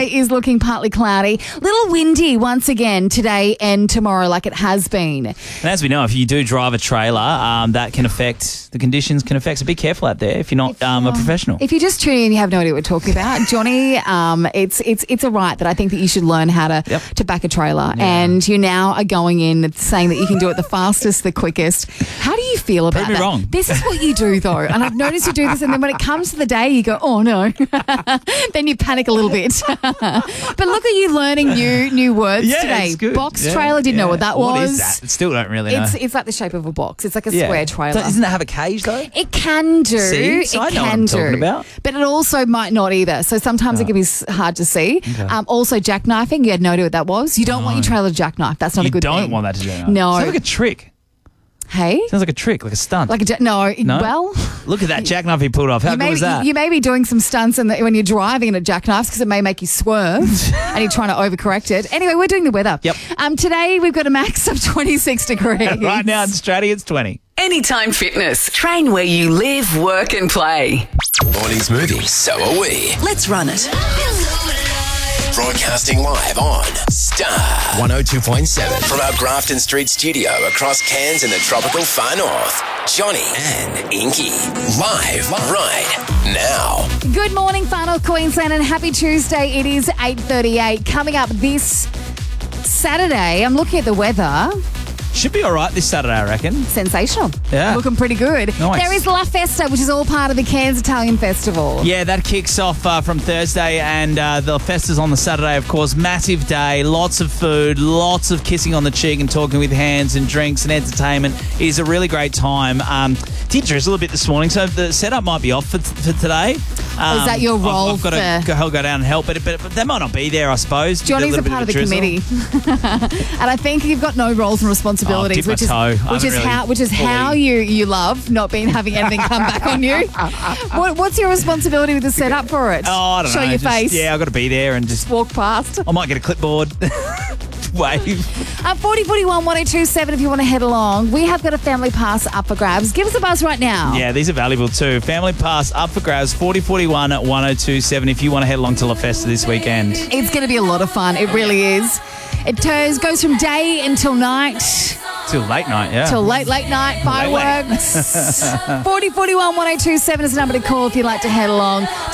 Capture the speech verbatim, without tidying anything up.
Thursday is looking partly cloudy. Little windy once again today and tomorrow like it has been. And as we know, if you do drive a trailer, um, that can affect, the conditions can affect. So be careful out there if you're not If, um, a uh, professional. If you just tune in, you have no idea what we're talking about. Johnny, um, it's it's it's a right that I think that you should learn how to, Yep. to back a trailer. Yeah. And you now are going in saying that you can do it the fastest, the quickest. How do you feel about Prove me that? wrong. This is what you do, though. And I've noticed you do this. And then when it comes to the day, you go, oh, no. Then you panic a little bit. But look at you learning new new words Yeah, today. it's good. Box Yeah, trailer, didn't know yeah. what that What was. is that? Still don't really know. It's, it's like the shape of a box. It's like a Yeah. square trailer. Doesn't it have a cage though? It can do. See? It So I know can what I'm do. talking about. But it also might not either. So sometimes it can be s- hard to see. Okay. Um, also, jackknifing. You had no idea what that was. You don't want your trailer to jackknife. That's not you a good don't thing. want that to do that. No. Sounds like a trick. Hey? Sounds like a trick, like a stunt. Like a ja- no, No? well, Look at that jackknife he pulled off. How you good may, was that? you may be doing some stunts in the, when you're driving and it jackknifes because it may make you swerve and you're trying to overcorrect it. Anyway, we're doing the weather. Yep. Um, today we've got a max of twenty-six degrees. Right now in Stratty, it's twenty. Anytime Fitness. Train where you live, work and play. Morning's moving, so are we. Let's run it. Broadcasting live on Star one oh two point seven from our Grafton Street studio across Cairns in the tropical far north. Johnny and Inky live right now. Good morning, Far North Queensland, and happy Tuesday. It is eight thirty-eight. Coming up this Saturday, I'm looking at the weather. Should be all right this Saturday, I reckon. Sensational. Yeah. Looking pretty good. Nice. There is La Festa, which is all part of the Cairns Italian Festival. Yeah, that kicks off uh, from Thursday, and uh, the Festa's on the Saturday, of course. Massive day, lots of food, lots of kissing on the cheek and talking with hands and drinks and entertainment. It is a really great time. Um, did drizzle a bit this morning, so the setup might be off for, for today. Um, is that your I've- role I've, got to for- go, go down and help, but, but, but they might not be there, I suppose. Johnny's a little part of bit the drizzle. committee, and I think you've got no roles and responsibilities, Oh, dip my which is toe. I which haven't is really how which is fully- how you you love not being having anything come back on you. What, what's your responsibility with the setup for it? Oh, I don't Show know. your just- face. Yeah, I've got to be there and just Walk past. I might get a clipboard. Wave. Uh, forty forty-one one oh two seven if you want to head along. We have got a family pass up for grabs. Give us a buzz right now. Yeah, these are valuable too. Family pass up for grabs, forty forty-one at one oh two seven if you want to head along to La Festa this weekend. It's going to be a lot of fun. It really is. It turns, goes from day until night, Till late night, yeah. till late, late night, Late, late. fireworks. forty forty-one one oh two seven is the number to call if you'd like to head along.